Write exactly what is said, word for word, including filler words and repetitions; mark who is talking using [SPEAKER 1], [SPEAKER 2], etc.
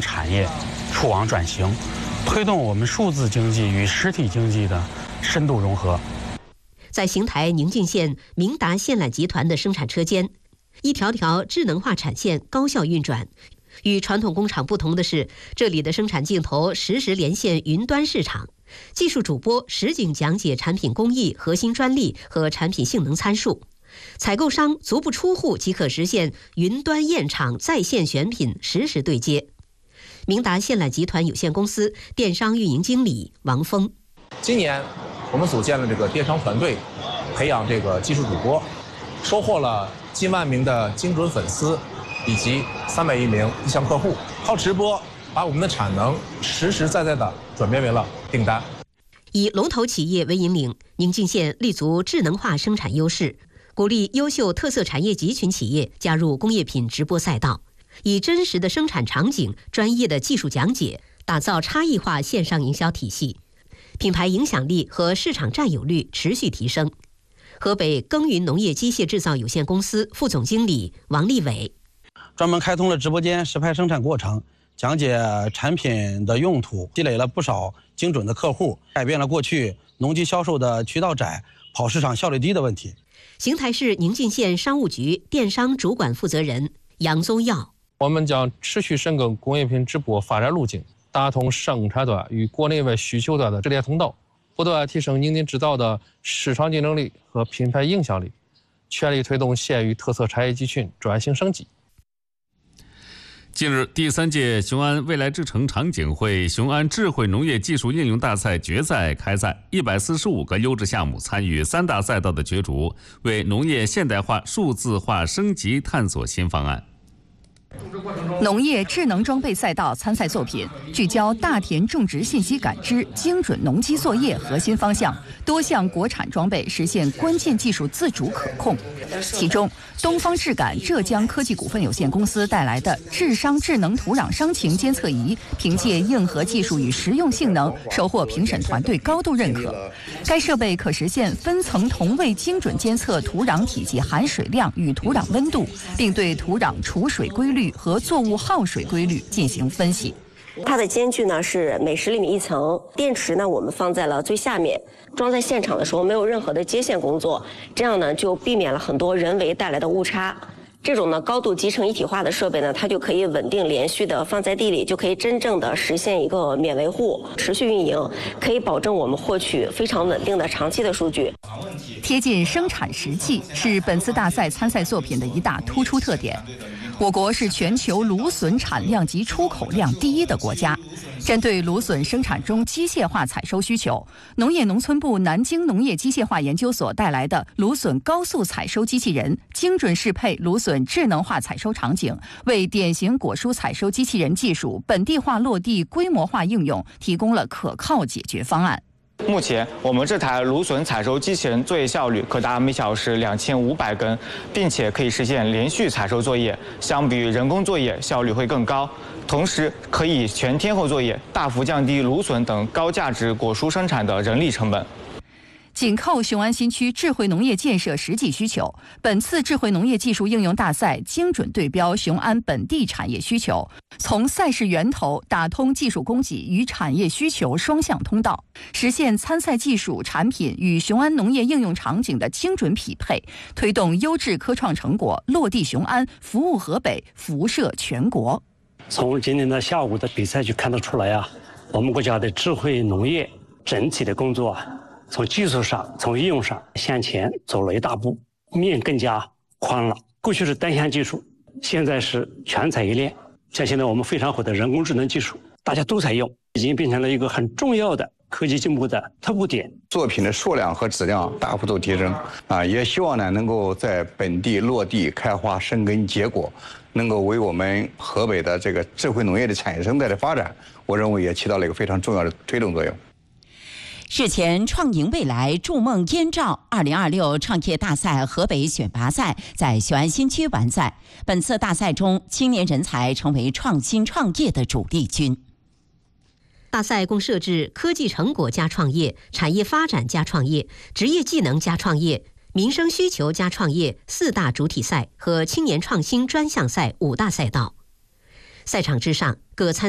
[SPEAKER 1] 产业触网转型，推动我们数字经济与实体经济的深度融合。
[SPEAKER 2] 在邢台宁静县明达线缆集团的生产车间，一条条智能化产线高效运转。与传统工厂不同的是，这里的生产镜头实时连线云端市场，技术主播实景讲解产品工艺、核心专利和产品性能参数，采购商足不出户即可实现云端验厂、在线选品、实时对接。明达线缆集团有限公司电商运营经理王峰：
[SPEAKER 3] 今年我们组建了这个电商团队，培养这个技术主播，收获了近万名的精准粉丝，以及三百余名意向客户，靠直播把我们的产能实实在在地转变为了订单。
[SPEAKER 2] 以龙头企业为引领，宁静县立足智能化生产优势，鼓励优秀特色产业集群企业加入工业品直播赛道，以真实的生产场景、专业的技术讲解，打造差异化线上营销体系，品牌影响力和市场占有率持续提升。河北耕耘农业机械制造有限公司副总经理王立伟：
[SPEAKER 1] 专门开通了直播间，实拍生产过程，讲解产品的用途，积累了不少精准的客户，改变了过去农机销售的渠道窄、跑市场效率低的问题。
[SPEAKER 2] 邢台市宁静县商务局电商主管负责人杨宗耀：
[SPEAKER 4] 我们将持续深耕工业品直播发展路径，打通生产端与国内外需求端的直连通道，不断提升宁静制造的市场竞争力和品牌影响力，全力推动县域特色产业集群转型升级。
[SPEAKER 5] 近日，第三届雄安未来之城场景会雄安智慧农业技术应用大赛决赛开赛，一百四十五个优质项目参与三大赛道的角逐，为农业现代化、数字化升级探索新方案。
[SPEAKER 6] 农业智能装备赛道参赛作品聚焦大田种植信息感知、精准农机作业核心方向，多项国产装备实现关键技术自主可控。其中，东方智感浙江科技股份有限公司带来的智商智能土壤伤情监测仪，凭借硬核技术与实用性能，收获评审团队高度认可。该设备可实现分层同位精准监测土壤体积含水量与土壤温度，并对土壤储水规律和作物耗水规律进行分析。
[SPEAKER 7] 它的间距呢是每十厘米一层，电池呢我们放在了最下面，装在现场的时候没有任何的接线工作，这样呢就避免了很多人为带来的误差。这种呢高度集成一体化的设备呢，它就可以稳定连续的放在地里，就可以真正的实现一个免维护、持续运营，可以保证我们获取非常稳定的长期的数据。
[SPEAKER 6] 贴近生产实际是本次大赛参赛作品的一大突出特点。我国是全球芦笋产量及出口量第一的国家。针对芦笋生产中机械化采收需求，农业农村部南京农业机械化研究所带来的芦笋高速采收机器人，精准适配芦笋智能化采收场景，为典型果蔬采收机器人技术本地化落地、规模化应用提供了可靠解决方案。
[SPEAKER 8] 目前，我们这台芦笋采收机器人作业效率可达每小时两千五百根，并且可以实现连续采收作业，相比于人工作业效率会更高。同时，可以全天候作业，大幅降低芦笋等高价值果蔬生产的人力成本。
[SPEAKER 6] 紧扣雄安新区智慧农业建设实际需求，本次智慧农业技术应用大赛精准对标雄安本地产业需求，从赛事源头打通技术供给与产业需求双向通道，实现参赛技术产品与雄安农业应用场景的精准匹配，推动优质科创成果落地雄安，服务河北，辐射全国。
[SPEAKER 9] 从今天的下午的比赛就看得出来啊，我们国家的智慧农业整体的工作啊，从技术上、从应用上向前走了一大步，面更加宽了。过去是单项技术，现在是全产业链。像现在我们非常火的人工智能技术，大家都在用，已经变成了一个很重要的科技进步的突破点。
[SPEAKER 10] 作品的数量和质量大幅度提升啊，也希望呢能够在本地落地开花生根结果，能够为我们河北的这个智慧农业的产业生态的发展，我认为也起到了一个非常重要的推动作用。
[SPEAKER 11] 日前，创赢未来筑梦燕赵二零二六创业大赛河北选拔赛在雄安新区完赛。本次大赛中，青年人才成为创新创业的主力军。
[SPEAKER 2] 大赛共设置科技成果加创业、产业发展加创业、职业技能加创业、民生需求加创业四大主体赛和青年创新专项赛五大赛道。赛场之上，各参